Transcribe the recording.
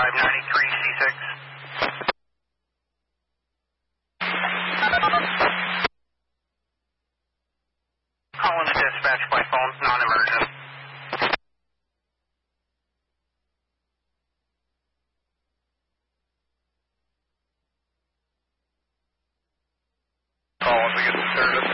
593 C6. Calling the dispatch by phone, non-emergent. Call as we get started.